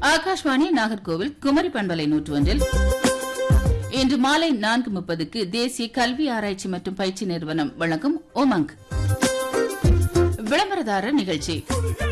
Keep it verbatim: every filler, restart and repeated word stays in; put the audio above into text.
ஆகாஷ்வாணி நாகர்கோவில் குமரி பண்பலை நூற்று ஒன்றில் இன்று மாலை நான்கு முப்பதுக்கு தேசிய கல்வி ஆராய்ச்சி மற்றும் பயிற்சி நிறுவனம் வழங்கும் உமங் விளம்பரதாரர் நிகழ்ச்சி.